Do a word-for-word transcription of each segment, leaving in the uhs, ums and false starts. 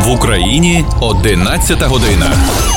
В Україні одинадцята година.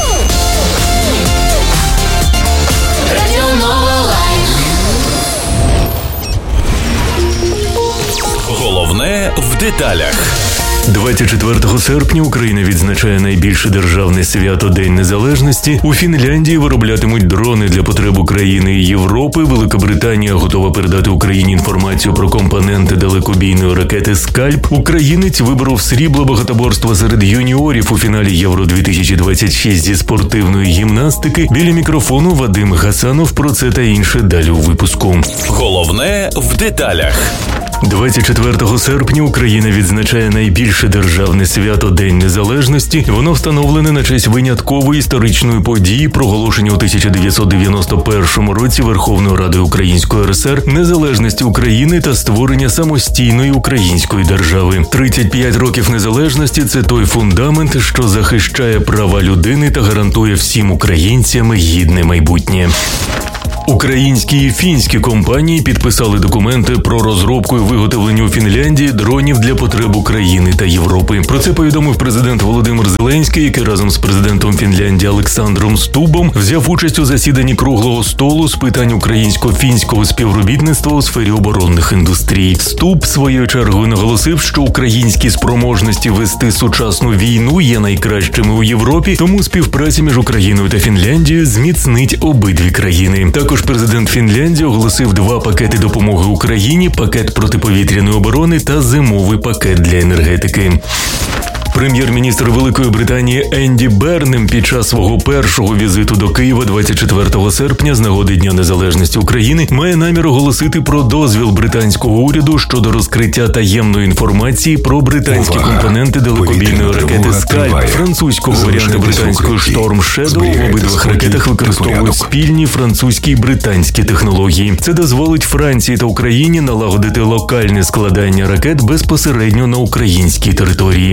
Головне в деталях. двадцять четвертого серпня Україна відзначає найбільше державне свято – День Незалежності. У Фінляндії вироблятимуть дрони для потреб України і Європи. Велика Британія готова передати Україні інформацію про компоненти далекобійної ракети «Скальп». Українець виборов срібло багатоборства серед юніорів у фіналі Євро-дві тисячі двадцять шість зі спортивної гімнастики. Біля мікрофону Вадим Гасанов. Про це та інше далі у випуску. Головне в деталях. двадцять четвертого серпня Україна відзначає найбільше державне свято – День Незалежності. Воно встановлене на честь виняткової історичної події, проголошення у тисяча дев'ятсот дев'яносто першому році Верховною Радою Української РСР незалежності України та створення самостійної української держави. тридцять п'ять років незалежності – це той фундамент, що захищає права людини та гарантує всім українцям гідне майбутнє. Українські і фінські компанії підписали документи про розробку і виготовлення у Фінляндії дронів для потреб України та Європи. Про це повідомив президент Володимир Зеленський, який разом з президентом Фінляндії Олександром Стубом взяв участь у засіданні круглого столу з питань українсько-фінського співробітництва у сфері оборонних індустрій. Стуб своєю чергою наголосив, що українські спроможності вести сучасну війну є найкращими у Європі, тому співпраця між Україною та Фінляндією зміцнить обидві країни. Також президент Фінляндії оголосив два пакети допомоги Україні – пакет протиповітряної оборони та зимовий пакет для енергетики. Прем'єр-міністр Великої Британії Енді Бернем під час свого першого візиту до Києва двадцять четвертого серпня з нагоди Дня Незалежності України має намір оголосити про дозвіл британського уряду щодо розкриття таємної інформації про британські Увага. компоненти далекобійної ракети «Скальп». Французького варіанту британської «Storm Shadow» в обидвих ракетах використовують спільні французькі і британські технології. Це дозволить Франції та Україні налагодити локальне складання ракет безпосередньо на українській території.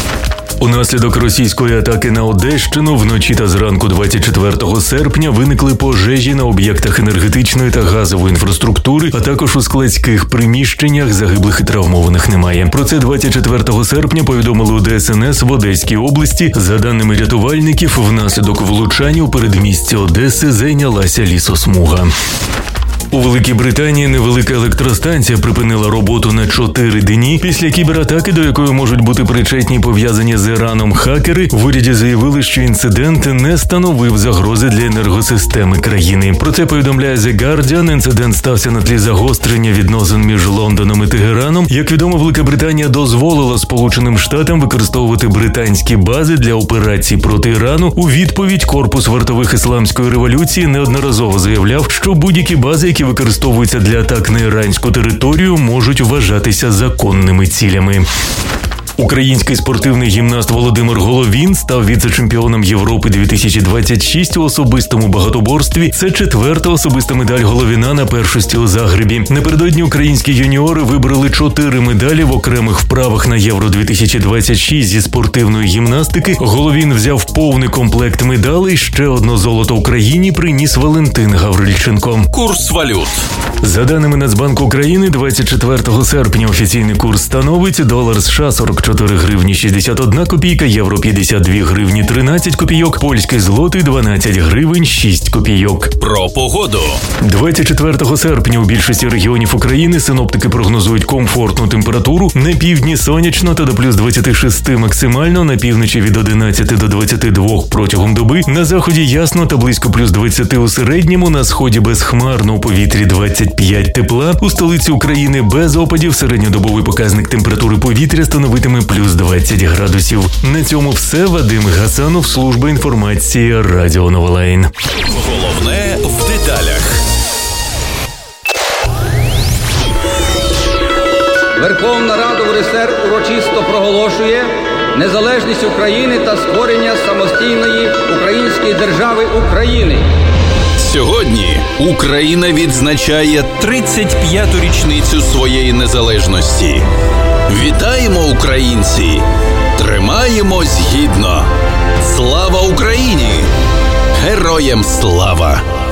Унаслідок російської атаки на Одещину вночі та зранку двадцять четвертого серпня виникли пожежі на об'єктах енергетичної та газової інфраструктури, а також у складських приміщеннях. Загиблих і травмованих немає. Про це двадцять четвертого серпня повідомили у Де Ес Ен Ес в Одеській області. За даними рятувальників, внаслідок влучань у передмісті Одеси зайнялася лісосмуга. У Великій Британії невелика електростанція припинила роботу на чотири дні. Після кібератаки, до якої можуть бути причетні пов'язані з Іраном хакери, в уряді заявили, що інцидент не становив загрози для енергосистеми країни. Про це повідомляє The Guardian. Інцидент стався на тлі загострення відносин між Лондоном і Тегераном. Як відомо, Велика Британія дозволила Сполученим Штатам використовувати британські бази для операцій проти Ірану. У відповідь Корпус вартових Ісламської революції неодноразово заявляв, що будь-які бази, які використовуються для атак на іранську територію, можуть вважатися законними цілями. Український спортивний гімнаст Володимир Головін став віце-чемпіоном Європи дві тисячі двадцять шість у особистому багатоборстві. Це четверта особиста медаль Головіна на першості у Загребі. Напередодні українські юніори вибрали чотири медалі в окремих вправах на Євро дві тисячі двадцять шість зі спортивної гімнастики. Головін взяв повний комплект медалей. Ще одно золото Україні приніс Валентин Гаврильченко. Курс валют. За даними Нацбанку України, двадцять четвертого серпня офіційний курс становить долар США сорок чотири гривні шістдесят одна копійка, євро п'ятдесят дві гривні тринадцять копійок, польський злотий дванадцять гривень шість копійок. Про погоду. двадцять четвертого серпня у більшості регіонів України синоптики прогнозують комфортну температуру. На півдні сонячно та до плюс двадцять шість максимально, на півночі від одинадцяти до двадцяти двох протягом доби, на заході ясно та близько плюс двадцяти у середньому, на сході безхмарно, у повітрі двадцять п'ять тепла, у столиці України без опадів, середньодобовий показник температури повітря становитиме плюс двадцять градусів. На цьому все. Вадим Гасанов, служба інформації, Радіо Новолайн. Головне в деталях. Верховна Рада У Ер Ес Ер урочисто проголошує незалежність України та створення самостійної української держави України. Сьогодні Україна відзначає тридцять п'яту річницю своєї незалежності. Вітаємо, українці! Тримаємось гідно! Слава Україні! Героям слава!